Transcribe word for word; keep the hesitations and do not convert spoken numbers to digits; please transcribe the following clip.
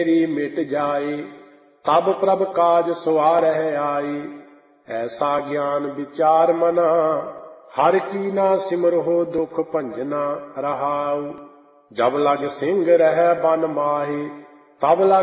मेरी मिट जाए। तब प्रभ काज सवारह आए, ऐसा ज्ञान विचार मना। हर की ना सिमरहो दुख भंजना रहाऊ। जब लग सिंह रह बन माहे, तब लग